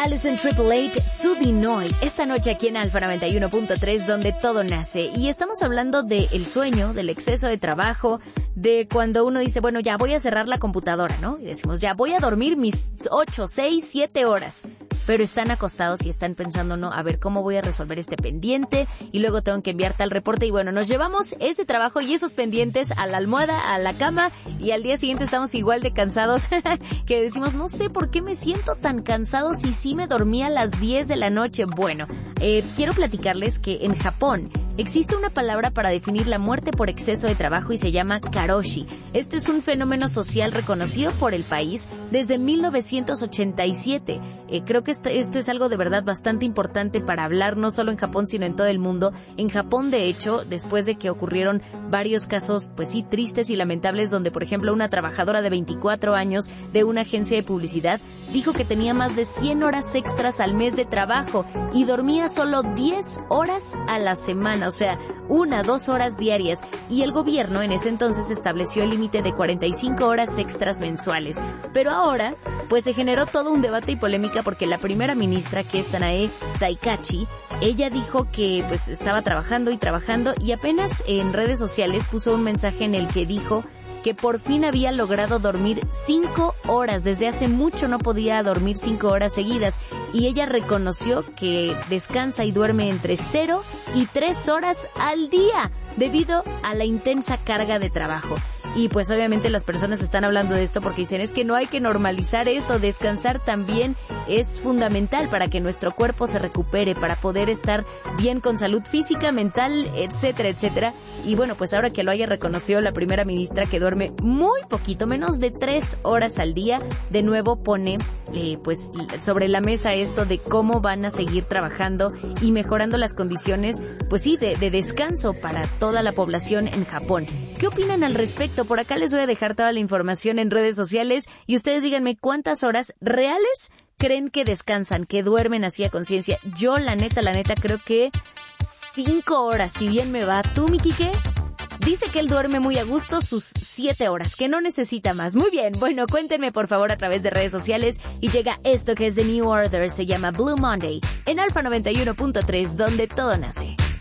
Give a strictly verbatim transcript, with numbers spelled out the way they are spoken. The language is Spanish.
Allison Triple H, Sudinoy, esta noche aquí en Alfa noventa y uno punto tres, donde todo nace. Y estamos hablando del sueño, del exceso de trabajo, de cuando uno dice, bueno, ya voy a cerrar la computadora, ¿no? Y decimos, ya voy a dormir mis ocho, seis, siete horas. Pero están acostados y están pensando, no, a ver, ¿cómo voy a resolver este pendiente? Y luego tengo que enviar tal reporte. Y bueno, nos llevamos ese trabajo y esos pendientes a la almohada, a la cama, y al día siguiente estamos igual de cansados que decimos, no sé por qué me siento tan cansado si sí me dormí a las diez de la noche. Bueno, eh, quiero platicarles que en Japón existe una palabra para definir la muerte por exceso de trabajo y se llama karoshi. Este es un fenómeno social reconocido por el país desde mil novecientos ochenta y siete. Eh, creo que esto, esto es algo de verdad bastante importante para hablar, no solo en Japón, sino en todo el mundo. En Japón, de hecho, después de que ocurrieron varios casos, pues sí, tristes y lamentables, donde, por ejemplo, una trabajadora de veinticuatro años de una agencia de publicidad dijo que tenía más de cien horas extras al mes de trabajo y dormía solo diez horas a la semana. O sea, una, dos horas diarias, y el gobierno en ese entonces estableció el límite de cuarenta y cinco horas extras mensuales. Pero ahora, pues se generó todo un debate y polémica porque la primera ministra, que es Sanae Taikachi, ella dijo que pues estaba trabajando y trabajando y apenas en redes sociales puso un mensaje en el que dijo que por fin había logrado dormir cinco horas. Desde hace mucho no podía dormir cinco horas seguidas. Y ella reconoció que descansa y duerme entre cero y tres horas al día debido a la intensa carga de trabajo. Y pues obviamente las personas están hablando de esto porque dicen, es que no hay que normalizar esto, descansar también es fundamental para que nuestro cuerpo se recupere, para poder estar bien con salud física, mental, etcétera, etcétera. Y bueno, pues ahora que lo haya reconocido la primera ministra, que duerme muy poquito, menos de tres horas al día, de nuevo pone eh, pues sobre la mesa esto de cómo van a seguir trabajando y mejorando las condiciones, pues sí, de, de descanso para toda la población en Japón. ¿Qué opinan al respecto? Por acá les voy a dejar toda la información en redes sociales y ustedes díganme cuántas horas reales creen que descansan, que duermen así a conciencia. Yo, la neta, la neta, creo que cinco horas, si bien me va. ¿Tú, mi Quique? Dice que él duerme muy a gusto sus siete horas, que no necesita más. Muy bien, bueno, cuéntenme por favor a través de redes sociales y llega esto que es The New Order, se llama Blue Monday, en Alfa noventa y uno punto tres, donde todo nace.